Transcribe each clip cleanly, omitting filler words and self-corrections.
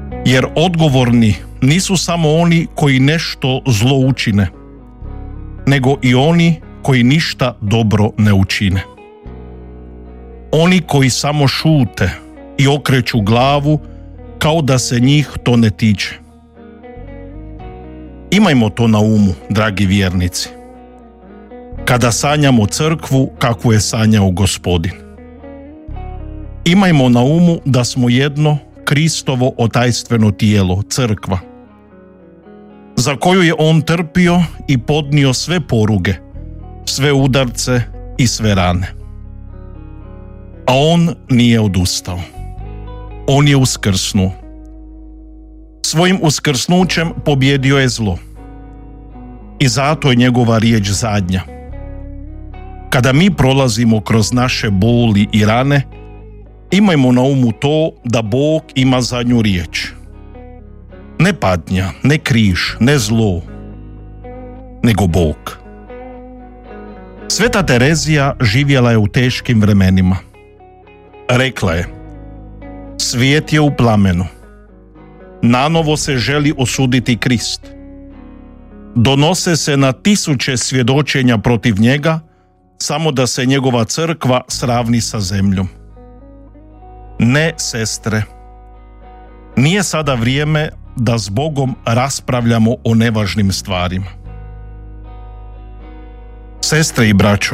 Jer odgovorni nisu samo oni koji nešto zlo učine, nego i oni koji ništa dobro ne učine. Oni koji samo šute i okreću glavu kao da se njih to ne tiče. Imajmo to na umu, dragi vjernici, kada sanjamo crkvu kakvu je sanjao Gospodin. Imajmo na umu da smo jedno Kristovo otajstveno tijelo, crkva, za koju je on trpio i podnio sve poruge, sve udarce i sve rane. A on nije odustao. On je uskrsnuo. Svojim uskrsnućem pobjedio je zlo. I zato je njegova riječ zadnja. Kada mi prolazimo kroz naše boli i rane, imajmo na umu to da Bog ima zadnju riječ. Ne patnja, ne križ, ne zlo, nego Bog. Sveta Terezija živjela je u teškim vremenima. Rekla je: svijet je u plamenu. Nanovo se želi osuditi Krist. Donose se na 1000 svjedočenja protiv njega, samo da se njegova crkva sravni sa zemljom. Ne, sestre, nije sada vrijeme da s Bogom raspravljamo o nevažnim stvarima. Sestre i braćo,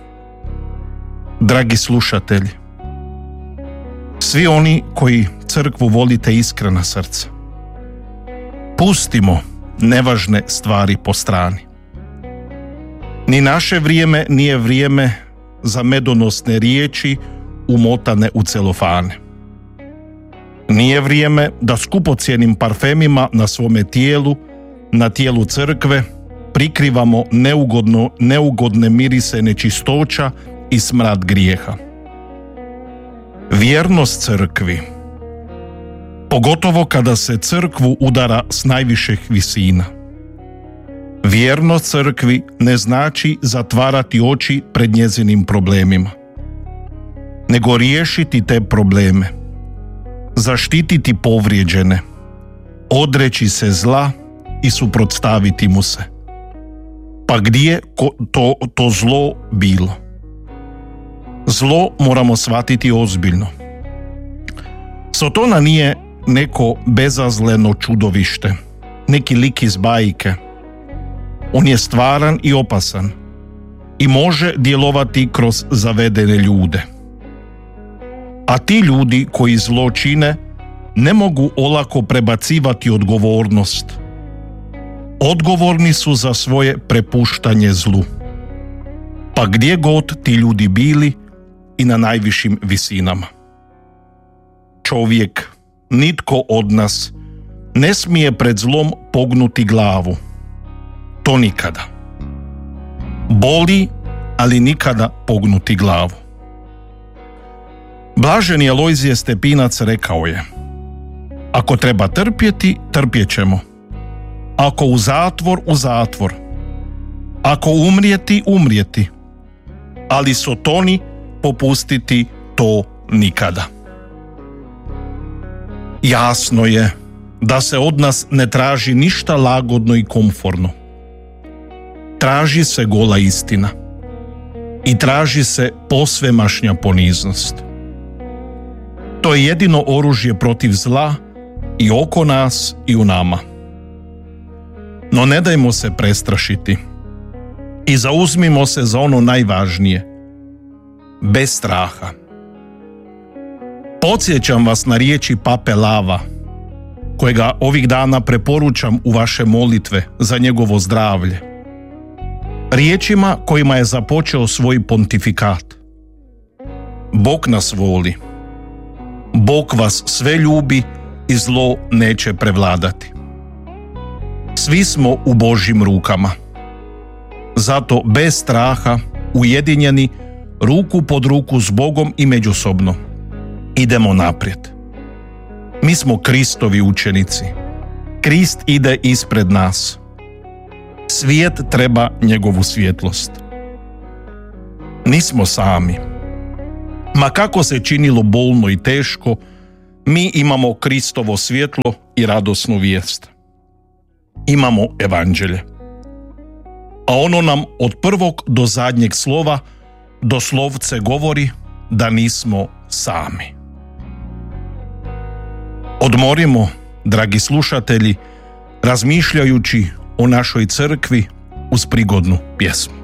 dragi slušatelji, svi oni koji crkvu volite iskrena srca, pustimo nevažne stvari po strani. Ni naše vrijeme nije vrijeme za medonosne riječi umotane u celofane. Nije vrijeme da skupocjenim parfemima na svome tijelu, na tijelu crkve, prikrivamo neugodne mirise nečistoća i smrad grijeha. Vjernost crkvi, pogotovo kada se crkvu udara s najviših visina. Vjernost crkvi ne znači zatvarati oči pred njezinim problemima, nego riješiti te probleme, zaštititi povrijeđene, odreći se zla i suprotstaviti mu se. Pa gdje to zlo bilo? Zlo moramo shvatiti ozbiljno. Sotona nije neko bezazleno čudovište, neki lik iz bajke. On je stvaran i opasan i može djelovati kroz zavedene ljude. A ti ljudi koji zlo čine ne mogu olako prebacivati odgovornost. Odgovorni su za svoje prepuštanje zlu. Pa gdje god ti ljudi bili i na najvišim visinama. Čovjek, nitko od nas, ne smije pred zlom pognuti glavu. To nikada. Boli, ali nikada pognuti glavu. Blaženi Alojzije Stepinac rekao je: ako treba trpjeti, trpjet ćemo. Ako u zatvor, u zatvor. Ako umrijeti, umrijeti. Ali Sotoni popustiti to nikada. Jasno je da se od nas ne traži ništa lagodno i komforno. Traži se gola istina i traži se posvemašnja poniznost. To je jedino oružje protiv zla i oko nas i u nama. No ne dajmo se prestrašiti i zauzmimo se za ono najvažnije, bez straha. Podsjećam vas na riječi pape Lava, kojega ovih dana preporučam u vaše molitve za njegovo zdravlje. Riječima kojima je započeo svoj pontifikat. Bog nas voli. Bog vas sve ljubi i zlo neće prevladati. Svi smo u Božjim rukama. Zato bez straha, ujedinjeni, ruku pod ruku s Bogom i međusobno, idemo naprijed. Mi smo Kristovi učenici. Krist ide ispred nas. Svijet treba njegovu svjetlost. Nismo sami. Ma kako se činilo bolno i teško, Mi imamo Kristovo svjetlo i radosnu vijest. Imamo evanđelje. A ono nam od prvog do zadnjeg slova doslovce govori da nismo sami. Odmorimo, dragi slušatelji, razmišljajući o našoj crkvi uz prigodnu pjesmu.